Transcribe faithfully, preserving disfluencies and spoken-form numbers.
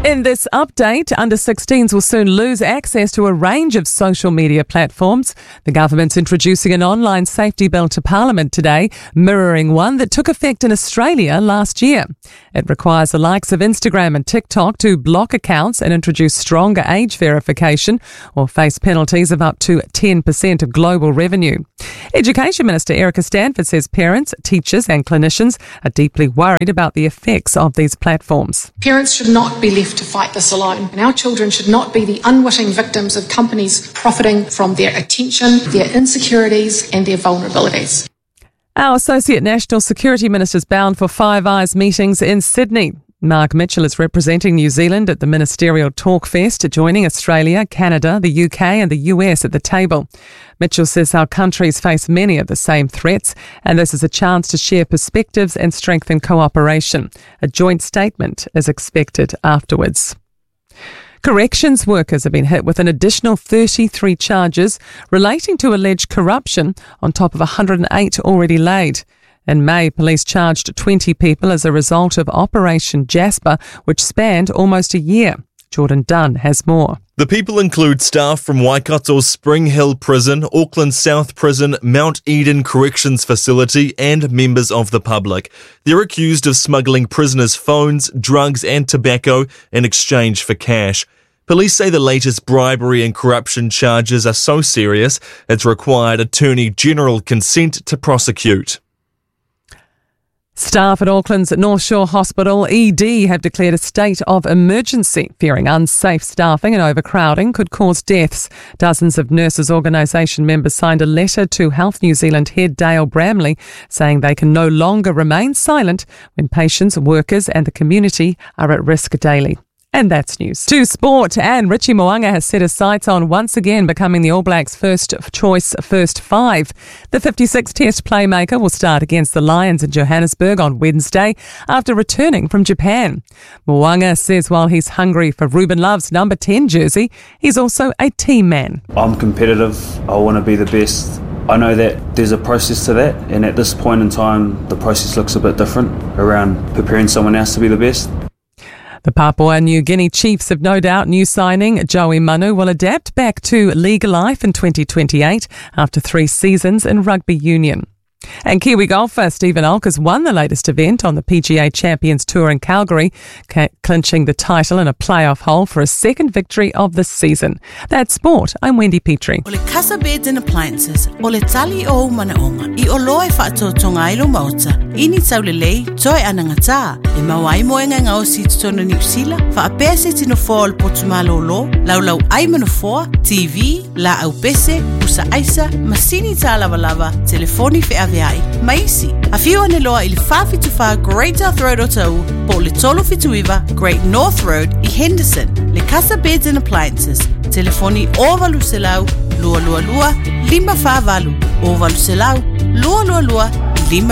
In this update, under sixteens will soon lose access to a range of social media platforms. The government's introducing an online safety bill to Parliament today, mirroring one that took effect in Australia last year. It requires the likes of Instagram and TikTok to block accounts and introduce stronger age verification or face penalties of up to ten percent of global revenue. Education Minister Erica Stanford says parents, teachers and clinicians are deeply worried about the effects of these platforms. Parents should not be left to fight this alone, and our children should not be the unwitting victims of companies profiting from their attention, their insecurities and their vulnerabilities. Our Associate National Security Minister's bound for Five Eyes meetings in Sydney. Mark Mitchell is representing New Zealand at the Ministerial Talkfest, joining Australia, Canada, the U K and the U S at the table. Mitchell says our countries face many of the same threats, and this is a chance to share perspectives and strengthen cooperation. A joint statement is expected afterwards. Corrections workers have been hit with an additional thirty-three charges relating to alleged corruption on top of one hundred eight already laid. In May, police charged twenty people as a result of Operation Jasper, which spanned almost a year. Jordan Dunn has more. The people include staff from Waikato's Spring Hill Prison, Auckland South Prison, Mount Eden Corrections Facility and members of the public. They're accused of smuggling prisoners' phones, drugs and tobacco in exchange for cash. Police say the latest bribery and corruption charges are so serious it's required Attorney General consent to prosecute. Staff at Auckland's North Shore Hospital E D have declared a state of emergency, fearing unsafe staffing and overcrowding could cause deaths. Dozens of nurses' organisation members signed a letter to Health New Zealand head Dale Bramley saying they can no longer remain silent when patients, workers and the community are at risk daily. And that's news. To sport, and Richie Mo'unga has set his sights on once again becoming the All Blacks' first choice first five. The fifty-six Test playmaker will start against the Lions in Johannesburg on Wednesday after returning from Japan. Mo'unga says while he's hungry for Ruben Love's number ten jersey, he's also a team man. I'm competitive. I want to be the best. I know that there's a process to that, and at this point in time, the process looks a bit different around preparing someone else to be the best. The Papua New Guinea Chiefs have no doubt new signing Joey Manu will adapt back to league life in twenty twenty-eight after three seasons in rugby union. And Kiwi golfer Stephen Olkers won the latest event on the P G A Champions Tour in Calgary, ca- clinching the title in a playoff hole for a second victory of the season. That's sport. I'm Wendy Petrie. O le Casa Beds and Appliances, o le tali o manaonga, I o loe whaatotonga ilo mauta, ini tau le lei, toi anangata, e mawai moenga ngau si tutona New Zealand, wha apea se tino fōa le potumalo lo, lau lau ai manafoa, T V, la au pese, usa aisa, masini tā lava lava, telefoni whea Ai. Maisi, a whiu ane loa I le whawhituwha Great North Road o tau, po le tolo whituiwa Great North Road I Henderson, le Casa Beds and Appliances, telefoni o valu se lau, lua lua lua, lima wha valu, o valu se lau, lua lua lua,